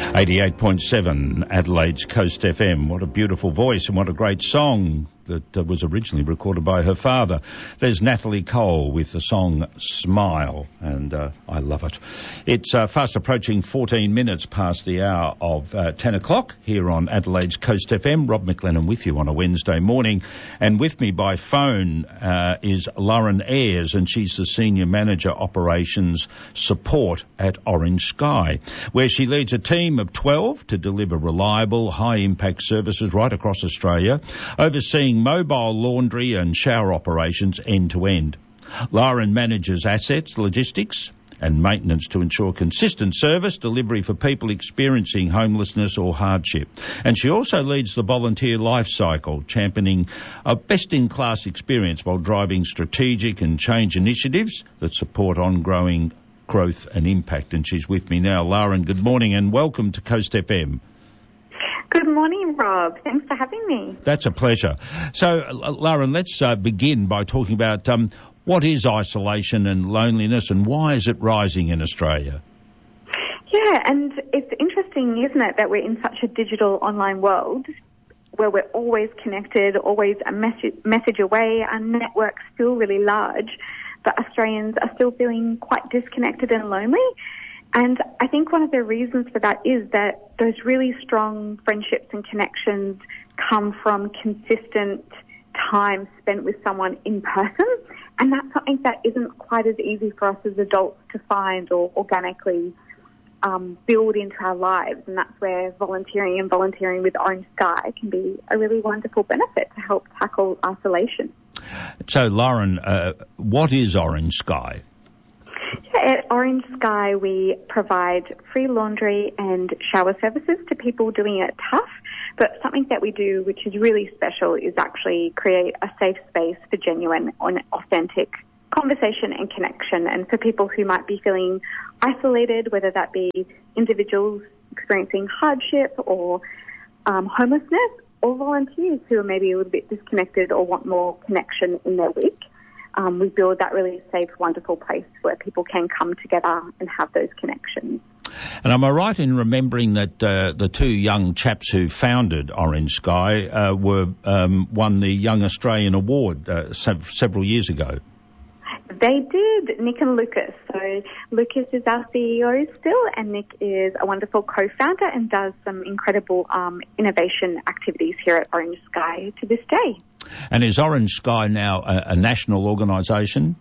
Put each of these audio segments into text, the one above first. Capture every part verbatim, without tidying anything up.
eighty-eight point seven Adelaide's Coast F M. What a beautiful voice and what a great song that uh, was originally recorded by her father. There's Natalie Cole with the song Smile, and uh, I love it. It's uh, fast approaching fourteen minutes past the hour of uh, ten o'clock here on Adelaide's Coast F M. Rob McLennan with you on a Wednesday morning, and with me by phone uh, is Lauren Ayres, and she's the Senior Manager Operations Support at Orange Sky, where she leads a team of twelve to deliver reliable, high-impact services right across Australia, overseeing mobile laundry and shower operations end-to-end. Lauren manages assets, logistics and maintenance to ensure consistent service delivery for people experiencing homelessness or hardship. And she also leads the volunteer life cycle, championing a best-in-class experience while driving strategic and change initiatives that support ongoing growth and impact. And she's with me now. Lauren, good morning and welcome to Coast F M. Good morning, Rob. Thanks for having me. That's a pleasure. So, uh, Lauren, let's uh, begin by talking about um, what is isolation and loneliness and why is it rising in Australia? Yeah, and it's interesting, isn't it, that we're in such a digital online world where we're always connected, always a message, message away, our network's still really large, but Australians are still feeling quite disconnected and lonely. And I think one of the reasons for that is that those really strong friendships and connections come from consistent time spent with someone in person. And that's something that isn't quite as easy for us as adults to find or organically um, build into our lives. And that's where volunteering and volunteering with Orange Sky can be a really wonderful benefit to help tackle isolation. So, Lauren, uh, what is Orange Sky? At Orange Sky, we provide free laundry and shower services to people doing it tough. But something that we do, which is really special, is actually create a safe space for genuine and authentic conversation and connection. And for people who might be feeling isolated, whether that be individuals experiencing hardship or um, homelessness, or volunteers who are maybe a little bit disconnected or want more connection in their week. Um, we build that really safe, wonderful place where people can come together and have those connections. And am I right in remembering that uh, the two young chaps who founded Orange Sky uh, were um, won the Young Australian Award uh, sev- several years ago? They did, Nick and Lucas. So Lucas is our C E O still, and Nick is a wonderful co-founder and does some incredible um, innovation activities here at Orange Sky to this day. And is Orange Sky now a, a national organisation?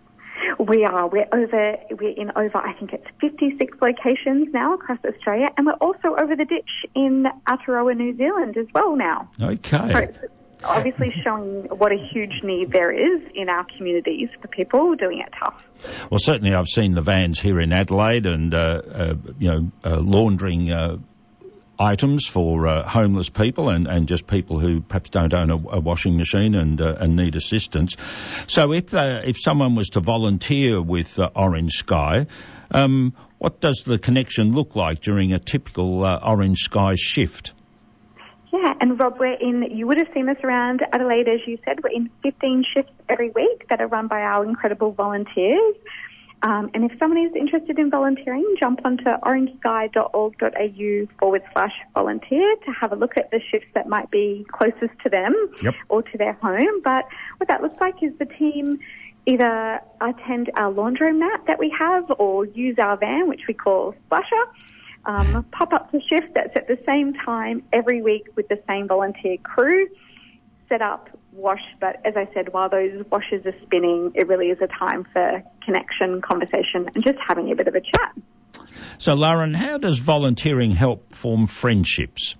We are. We're over. We're in over, I think it's fifty-six locations now across Australia, and we're also over the ditch in Aotearoa, New Zealand as well now. Okay. So it's obviously showing what a huge need there is in our communities for people doing it tough. Well, certainly I've seen the vans here in Adelaide and, uh, uh, you know, uh, laundering uh, items for uh, homeless people and, and just people who perhaps don't own a, a washing machine and uh, and need assistance. So if uh, if someone was to volunteer with uh, Orange Sky, um, what does the connection look like during a typical uh, Orange Sky shift? Yeah, and Rob, we're in, you would have seen us around Adelaide, as you said, we're in fifteen shifts every week that are run by our incredible volunteers. Um, and if someone is interested in volunteering, jump onto orangesky.org.au forward slash volunteer to have a look at the shifts that might be closest to them yep. or to their home. But what that looks like is the team either attend our laundromat that we have or use our van, which we call Splasher, um, pop up to shift that's at the same time every week with the same volunteer crew, set up, wash, but as I said, while those washes are spinning, it really is a time for connection, conversation, and just having a bit of a chat. So, Lauren, how does volunteering help form friendships?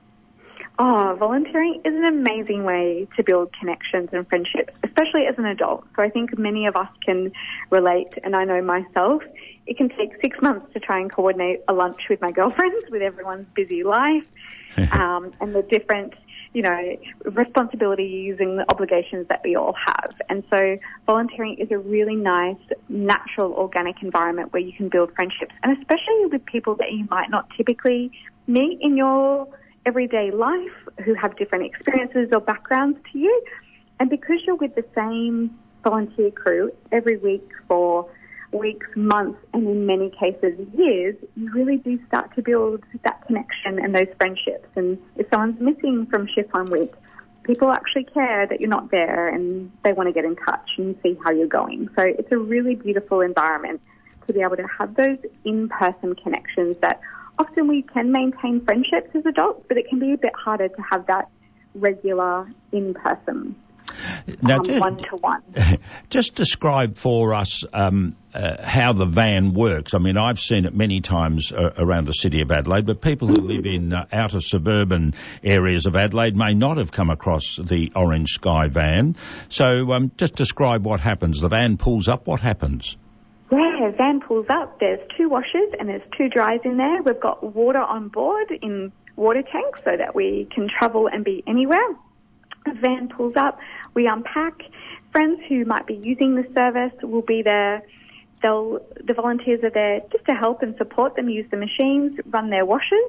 Oh, volunteering is an amazing way to build connections and friendships, especially as an adult. So I think many of us can relate, and I know myself, it can take six months to try and coordinate a lunch with my girlfriends with everyone's busy life um, and the different you know, responsibilities and obligations that we all have. And so volunteering is a really nice, natural, organic environment where you can build friendships, and especially with people that you might not typically meet in your everyday life who have different experiences or backgrounds to you. And because you're with the same volunteer crew every week for weeks, months, and in many cases years, you really do start to build that connection and those friendships. And if someone's missing from shift one week, people actually care that you're not there and they want to get in touch and see how you're going. So it's a really beautiful environment to be able to have those in-person connections that often we can maintain friendships as adults, but it can be a bit harder to have that regular in-person. Now, Um, one-to-one. Just describe for us um, uh, how the van works. I mean, I've seen it many times uh, around the city of Adelaide, but people who live in uh, outer suburban areas of Adelaide may not have come across the Orange Sky van. So um, just describe what happens. The van pulls up. What happens? Yeah, van pulls up. There's two washers and there's two dryers in there. We've got water on board in water tanks so that we can travel and be anywhere. The van pulls up, we unpack. Friends who might be using the service will be there. They'll, the volunteers are there just to help and support them use the machines, run their washers.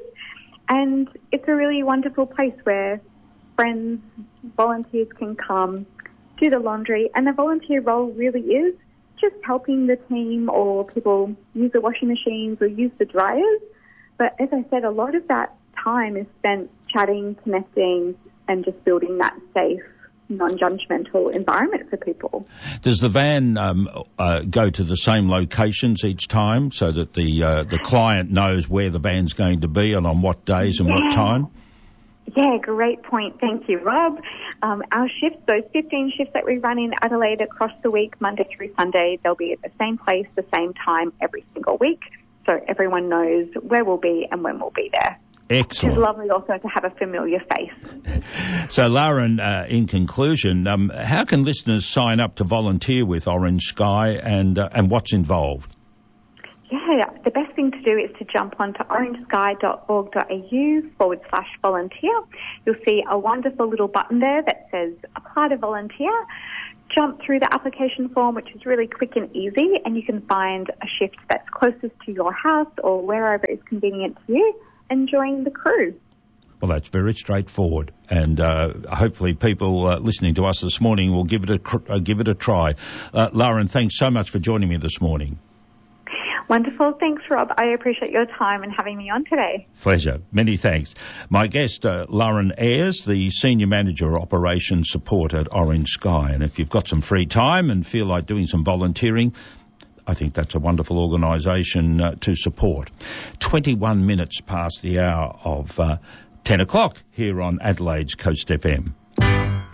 And it's a really wonderful place where friends, volunteers can come, do the laundry. And the volunteer role really is just helping the team or people use the washing machines or use the dryers. But as I said, a lot of that time is spent chatting, connecting, and just building that safe, non-judgmental environment for people. Does the van um, uh, go to the same locations each time so that the uh, the client knows where the van's going to be and on what days and yeah. what time? Yeah, great point. Thank you, Rob. Um, our shifts, those fifteen shifts that we run in Adelaide across the week, Monday through Sunday, they'll be at the same place, the same time every single week. So everyone knows where we'll be and when we'll be there. Excellent. It's lovely also to have a familiar face. So, Lauren, uh, in conclusion, um, how can listeners sign up to volunteer with Orange Sky and uh, and what's involved? Yeah, the best thing to do is to jump onto orangesky.org.au forward slash volunteer. You'll see a wonderful little button there that says apply to volunteer. Jump through the application form, which is really quick and easy, and you can find a shift that's closest to your house or wherever is convenient to you, and join the crew. Well, that's very straightforward, and uh, hopefully people uh, listening to us this morning will give it a cr- uh, give it a try. Uh, Lauren, thanks so much for joining me this morning. Wonderful. Thanks, Rob. I appreciate your time and having me on today. Pleasure. Many thanks. My guest, uh, Lauren Ayres, the Senior Manager of Operations Support at Orange Sky. And if you've got some free time and feel like doing some volunteering, I think that's a wonderful organisation uh, to support. twenty-one minutes past the hour of uh, ten o'clock here on Adelaide's Coast F M.